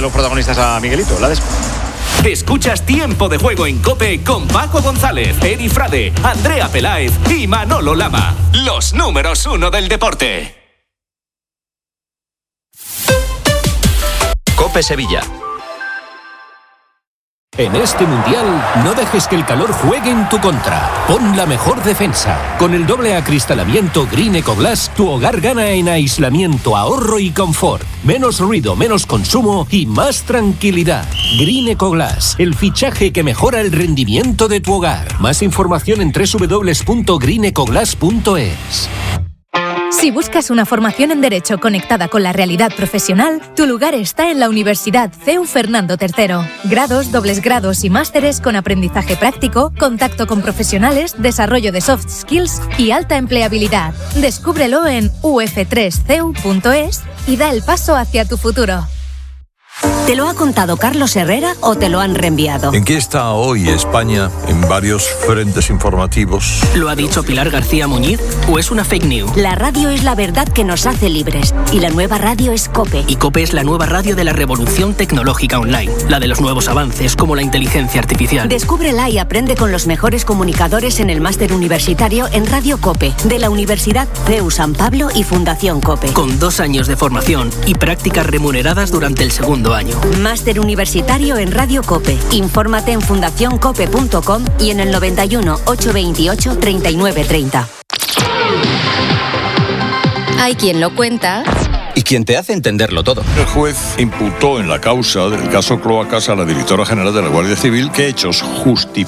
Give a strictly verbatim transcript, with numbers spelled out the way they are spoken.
de los protagonistas a Miguelito, la desco. Escuchas Tiempo de Juego en COPE con Paco González, Eri Frade, Andrea Peláez y Manolo Lama. Los números uno del deporte. COPE Sevilla. En este Mundial, no dejes que el calor juegue en tu contra. Pon la mejor defensa. Con el doble acristalamiento Green Eco Glass, tu hogar gana en aislamiento, ahorro y confort. Menos ruido, menos consumo y más tranquilidad. Green Eco Glass, el fichaje que mejora el rendimiento de tu hogar. Más información en doble u doble u doble u punto green eco glass punto es. Si buscas una formación en Derecho conectada con la realidad profesional, tu lugar está en la Universidad C E U Fernando tercero. Grados, dobles grados y másteres con aprendizaje práctico, contacto con profesionales, desarrollo de soft skills y alta empleabilidad. Descúbrelo en u f tres c e u punto es y da el paso hacia tu futuro. ¿Te lo ha contado Carlos Herrera o te lo han reenviado? ¿En qué está hoy España en varios frentes informativos? ¿Lo ha dicho Pilar García Muñiz o es una fake news? La radio es la verdad que nos hace libres y la nueva radio es COPE. Y COPE es la nueva radio de la revolución tecnológica online, la de los nuevos avances como la inteligencia artificial. Descúbrela y aprende con los mejores comunicadores en el máster universitario en Radio COPE de la Universidad C E U San Pablo y Fundación COPE. Con dos años de formación y prácticas remuneradas durante el segundo año. Máster universitario en Radio COPE. Infórmate en fundación cope punto com y en el noventa y uno, ochocientos veintiocho, treinta y nueve treinta. Hay quien lo cuenta y quien te hace entenderlo todo. El juez imputó en la causa del caso Cloacas a la directora general de la Guardia Civil que hechos justifican